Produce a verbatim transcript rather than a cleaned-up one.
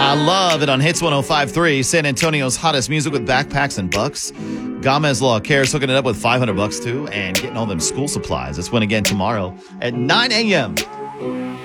I love it on Hits one oh five point three, San Antonio's hottest music with backpacks and bucks. Gamez Law Care's hooking it up with five hundred bucks too and getting all them school supplies. Let's win again tomorrow at nine a.m.